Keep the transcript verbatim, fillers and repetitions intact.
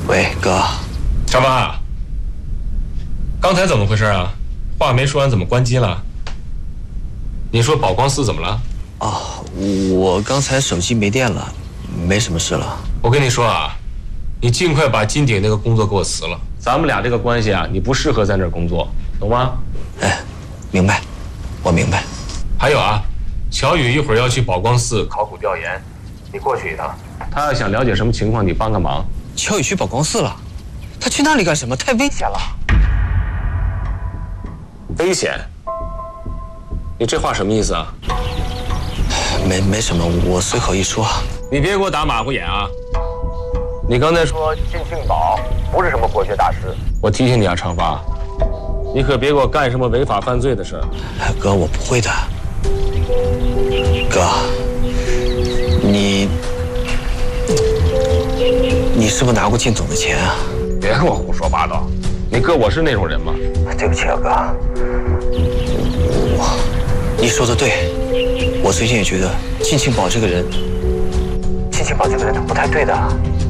喂，哥。 小八，刚才怎么回事啊？话没说完怎么关机了？你说宝光寺怎么了？ 哦，我刚才手机没电了，没什么事了。 我跟你说啊，你尽快把金鼎那个工作给我辞了。咱们俩这个关系啊，你不适合在那儿工作，懂吗？ 哎，明白，我明白。 还有啊，乔宇一会儿要去宝光寺考古调研，你过去一趟。他要想了解什么情况，你帮个忙。 乔宇去宝光寺了？他去那里干什么？太危险了。 危险？你这话什么意思啊？ 没没什么，我随口一说。 你别给我打马虎眼啊！你刚才说金庆宝不是什么国学大师，我提醒你啊，长发，你可别给我干什么违法犯罪的事儿。 哥，我不会的。哥，你你是不是拿过靳总的钱啊？ 别跟我胡说八道！你哥我是那种人吗？ 对不起啊，哥。我，你说的对，我最近也觉得靳庆宝这个人，靳庆宝这个人他不太对的。